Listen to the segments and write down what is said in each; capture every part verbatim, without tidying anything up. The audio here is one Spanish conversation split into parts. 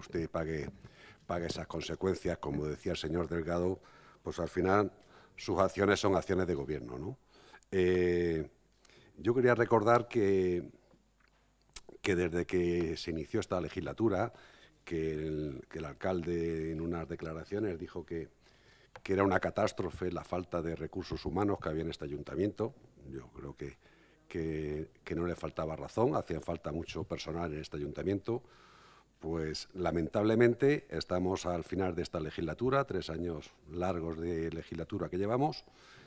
usted pague, pague esas consecuencias, como decía el señor Delgado, pues al final sus acciones son acciones de gobierno, ¿no? Eh, yo quería recordar que, que desde que se inició esta legislatura, que el, que el alcalde en unas declaraciones dijo que, que era una catástrofe la falta de recursos humanos que había en este ayuntamiento. Yo creo que, que, que no le faltaba razón, hacía falta mucho personal en este ayuntamiento. Pues lamentablemente estamos al final de esta legislatura, tres años largos de legislatura que llevamos,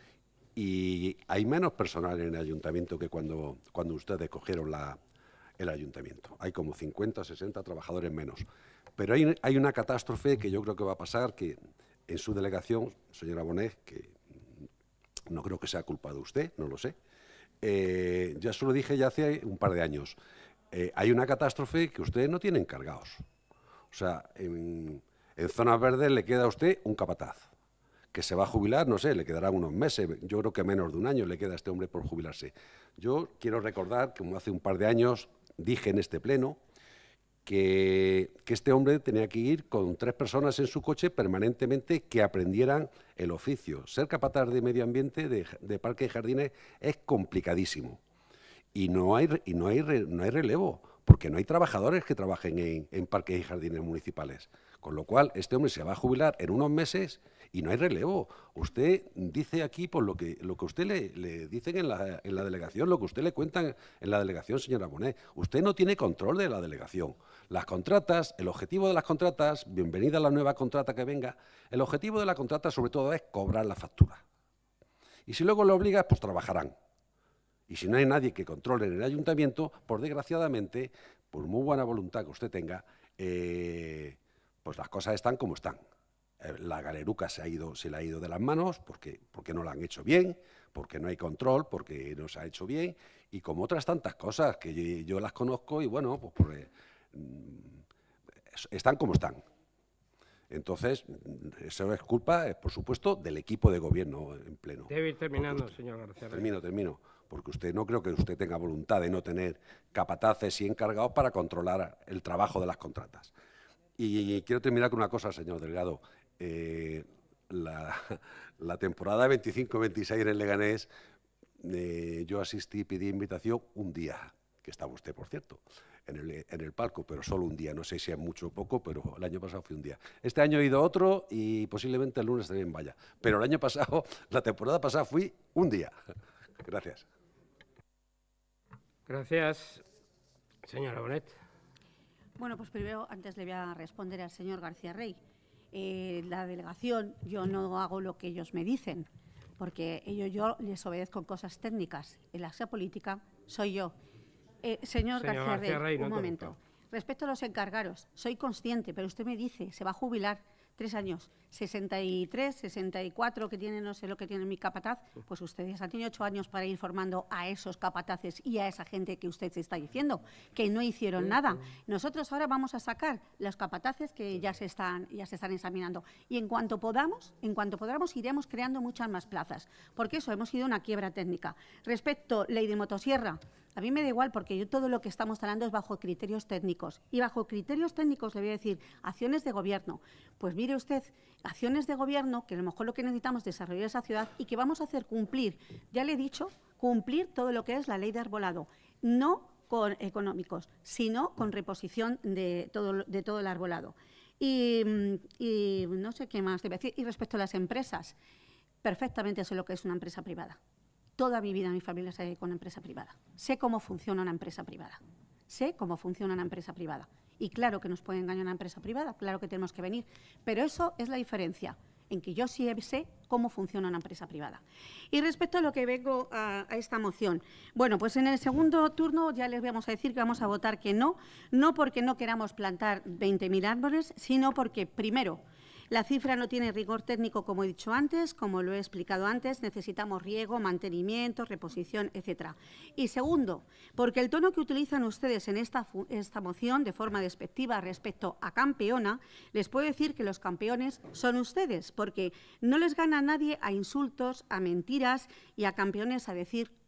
y hay menos personal en el ayuntamiento que cuando, cuando ustedes cogieron la, el ayuntamiento. Hay como cincuenta o sesenta trabajadores menos. Pero hay, hay una catástrofe que yo creo que va a pasar, que en su delegación, señora Bonet, que no creo que sea culpa de usted, no lo sé, eh, ya se lo dije ya hace un par de años. Eh, hay una catástrofe que ustedes no tienen encargados. O sea, en, en zonas verdes le queda a usted un capataz, que se va a jubilar, no sé, le quedarán unos meses, yo creo que menos de un año le queda a este hombre por jubilarse. Yo quiero recordar, como hace un par de años dije en este pleno, que, que este hombre tenía que ir con tres personas en su coche permanentemente que aprendieran el oficio. Ser capataz de medio ambiente, de, de parques y jardines, es complicadísimo. Y no hay, y no hay, no hay relevo, porque no hay trabajadores que trabajen en, en parques y jardines municipales. Con lo cual, este hombre se va a jubilar en unos meses y no hay relevo. Usted dice aquí, por lo que, lo que usted le, le dicen en la, en la delegación, lo que usted le cuentan en la delegación, señora Bonet. Usted no tiene control de la delegación. Las contratas, el objetivo de las contratas, bienvenida a la nueva contrata que venga, el objetivo de la contrata sobre todo es cobrar la factura. Y si luego lo obligas, pues trabajarán. Y si no hay nadie que controle en el ayuntamiento, pues desgraciadamente, por muy buena voluntad que usted tenga, eh, pues las cosas están como están. Eh, la galeruca se, ha ido, se le ha ido de las manos porque, porque no la han hecho bien, porque no hay control, porque no se ha hecho bien, y como otras tantas cosas que yo, yo las conozco y bueno, pues, pues eh, están como están. Entonces, eso es culpa, por supuesto, del equipo de gobierno en pleno. Debe ir terminando, usted, señor García Rey. Termino, termino. Porque usted no creo que usted tenga voluntad de no tener capataces y encargados para controlar el trabajo de las contratas. Y, y quiero terminar con una cosa, señor Delgado. Eh, la, la temporada veinticinco veintiséis en el Leganés, eh, yo asistí, pedí invitación un día, que estaba usted, por cierto, en el, en el palco, pero solo un día. No sé si es mucho o poco, pero el año pasado fue un día. Este año he ido otro y posiblemente el lunes también vaya. Pero el año pasado, la temporada pasada, fui un día. Gracias. Gracias. Señora Bonet. Bueno, pues primero, antes le voy a responder al señor García Rey. Eh, la delegación, yo no hago lo que ellos me dicen, porque ellos, yo les obedezco en cosas técnicas. En la acción política soy yo. Eh, señor, señor García, García Rey, Rey no un momento. Respecto a los encargados, soy consciente, pero usted me dice, se va a jubilar tres años, sesenta y tres, sesenta y cuatro que tiene, no sé lo que tiene mi capataz, pues ustedes han tenido ocho años para ir formando a esos capataces y a esa gente que usted se está diciendo, que no hicieron nada. Nosotros ahora vamos a sacar los capataces que ya se están, ya se están examinando y en cuanto podamos, en cuanto podamos, iremos creando muchas más plazas, porque eso, hemos ido a una quiebra técnica. Respecto ley de motosierra, a mí me da igual porque yo todo lo que estamos hablando es bajo criterios técnicos. Y bajo criterios técnicos le voy a decir acciones de gobierno. Pues mire usted, acciones de gobierno que a lo mejor lo que necesitamos es desarrollar esa ciudad y que vamos a hacer cumplir, ya le he dicho, cumplir todo lo que es la ley de arbolado. No con económicos, sino con reposición de todo, de todo el arbolado. Y, y no sé qué más debe decir. Y respecto a las empresas, perfectamente sé lo que es una empresa privada. Toda mi vida, mi familia se dedica a una empresa privada. Sé cómo funciona una empresa privada. Sé cómo funciona una empresa privada. Y claro que nos puede engañar una empresa privada, claro que tenemos que venir. Pero eso es la diferencia, en que yo sí sé cómo funciona una empresa privada. Y respecto a lo que vengo a, a esta moción, bueno, pues en el segundo turno ya les vamos a decir que vamos a votar que no, no porque no queramos plantar veinte mil árboles, sino porque, primero, la cifra no tiene rigor técnico, como he dicho antes, como lo he explicado antes, necesitamos riego, mantenimiento, reposición, etcétera. Y segundo, porque el tono que utilizan ustedes en esta, esta moción de forma despectiva respecto a campeona, les puedo decir que los campeones son ustedes, porque no les gana a nadie a insultos, a mentiras y a campeones a decir